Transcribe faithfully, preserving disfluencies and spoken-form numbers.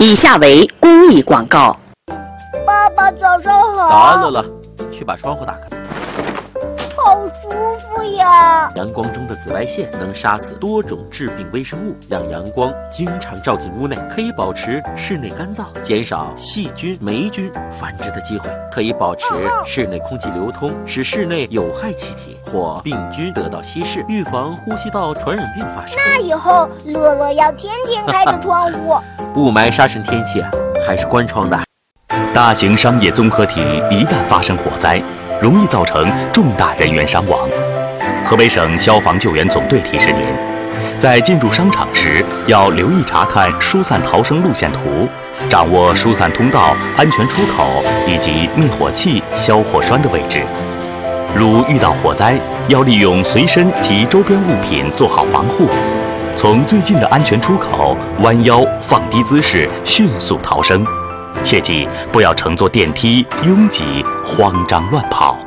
以下为公益广告。 爸爸早上好。 早安，乐乐，去把窗户打开。 好舒服呀！ 阳光中的紫外线能杀死多种致病微生物，让阳光经常照进屋内，可以保持室内干燥，减少细菌、霉菌繁殖的机会，可以保持室内空气流通，使室内有害气体或病菌得到稀释，预防呼吸道传染病发生。 那以后乐乐要天天开着窗户。 雾霾沙尘天气啊，还是关窗的。 大型商业综合体一旦发生火灾，容易造成重大人员伤亡。河北省消防救援总队提示您，在进入商场时要留意查看疏散逃生路线图，掌握疏散通道、安全出口以及灭火器、消火栓的位置。如遇到火灾，要利用随身及周边物品做好防护，从最近的安全出口弯腰放低姿势迅速逃生。切记不要乘坐电梯拥挤、慌张乱跑。